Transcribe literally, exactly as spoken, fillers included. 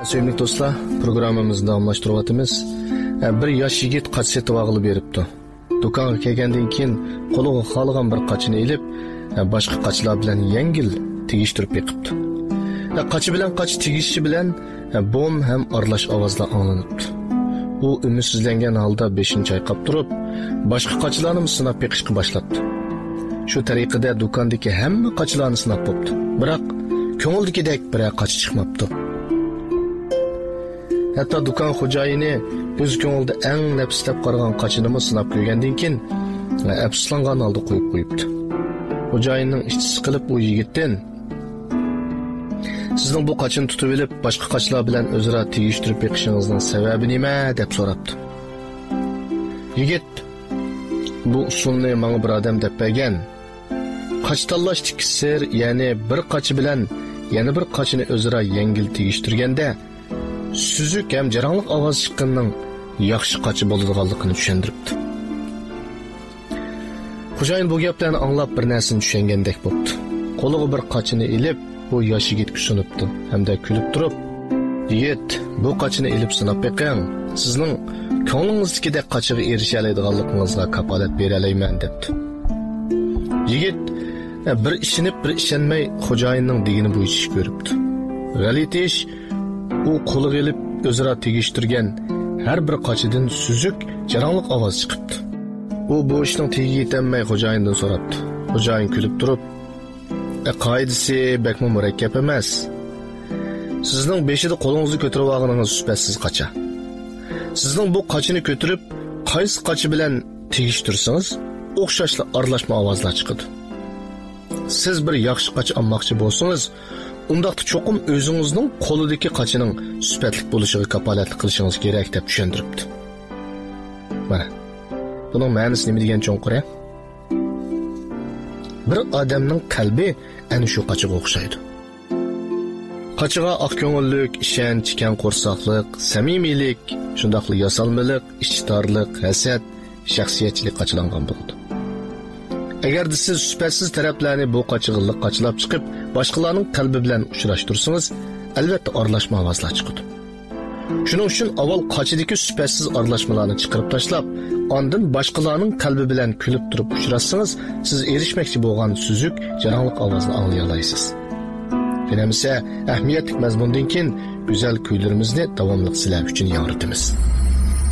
Sevimli dostlar, programımızda davamlaştırıvatımız. Bir yaş yigit qaç setib ag'ilib beribdi. Do'konga kelgandan keyin qo'liga xohlagan bir qachini ilib, boshqa qachilar bilan yengil tegishtirib beqibdi. Qachi bilan qach tegishi bilan bom ham aralash ovozlar anglanibdi. U ümidsizlangan holda beshini chayqab turib, boshqa qachilarni sinab beqishga boshladi. Shu tariqada do'kondagi hamma qachilarni sinab bo'pti. Biroq ko'ngildagidek bir qach chiqmabdi. Hatta do'kon xo'jayini o'z ko'ngilda eng nafslab qaragan qachini sinab ko'rgandan keyin afsuslangan holda qo'yib qo'yibdi. Xo'jayinning ichi siqilib u yigitdan sizning bu qachini tutib olib boshqa qachilar bilan o'zaro tegishtirib beqishingizning sababi nima deb so'rabdi. Yigit bu usulni menga bir odam deb bergan. Qach tanlashdagi sir, ya'ni bir qachi bilan yana bir qachini o'zaro yengil tegishtirganda süzük hem jaranlık ovoz chiqqanning yaxshi qachi bo'ladiganligini tushuntiribdi. Xo'jayin bu gaplarni anglab bir narsani tushungandek bo'ldi. Qo'liga bir qachini ilib bu yosh yigitga sunibdi hamda kulib turib, "Yigit, bu qachini ilib sinab beqing. Sizning ko'nglingizdagidek qachiga erisha oladiganligingizga kafolat bera olaman" debdi. Yigit bir ishinib bir ishonmay xo'jayinning degini bo'yicha ish ko'ribdi. G'alati ish, u qo'liga ilib o'zaro tegishtirgan har bir qachidan suzuk, jaranliq ovoz chiqibdi. U bu ishning tegiga yetolmay xo'jayindan so'rabdi. Xo'jayin kulib turib, "E qoidasi bakmo murakkab emas. Sizning beshida qo'lingizni ko'tarib olganingiz supatsiz qacha. Sizning bu qachini ko'tarib, qaysi qachi bilan tegishtirsangiz, o'xshashli aralashma ovozlar chiqadi. Siz bir yaxshi qachi olmoqchi bo'lsangiz, undaqda cho'qim o'zingizning qo'lidagi qachining sifatli bo'lishiga kafolatlik qilishingiz kerak" deb tushuntiribdi. Mana, buning ma'nosi nima degan cho'nqir? Bir odamning qalbi ana shu qachiga o'xshaydi. Qachiga oq ko'ngillik, ishonch, keng qo'rsoqlik, samimiylik, shundaqli yasalmalik, ichtorlik, hasad, shaxsiyatchilik qachilangan bo'ladi. Agar siz sifatsiz taraflarni bu qachiqliq qachilab chiqib, boshqalarning qalbi bilan uchrashtirsangiz, albatta aralashma ovozlar chiqadi. Shuning uchun avval qachidagi sifatsiz aralashmalarni chiqarib tashlab, ondan boshqalarning qalbi bilan kulib turib uchrashsangiz, siz erishmoqchi bo'lgan suzuk, jaranliq ovozni anglay olasiz. Finamisa, ahamiyatli mazmundan keyin go'zal kuylarimizni davomli sizlar uchun yoritamiz.